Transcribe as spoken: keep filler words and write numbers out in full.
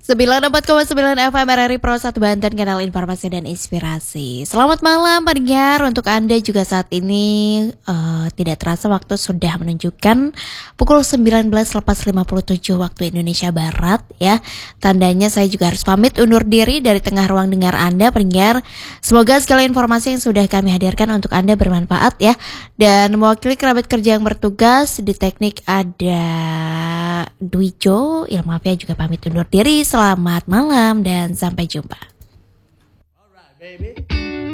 sembilan puluh empat koma sembilan F M R R I Pro satu Banten, kanal informasi dan inspirasi. Selamat malam pendengar, untuk Anda juga saat ini uh, tidak terasa waktu sudah menunjukkan pukul sembilan belas lepas lima puluh tujuh waktu Indonesia Barat ya. Tandanya saya juga harus pamit undur diri dari tengah ruang dengar Anda pendengar. Semoga segala informasi yang sudah kami hadirkan untuk Anda bermanfaat ya. Dan mewakili kerabat kerja yang bertugas di teknik ada Dwijo, Ilmafia juga pamit undur diri. Selamat malam dan sampai jumpa. Alright, baby.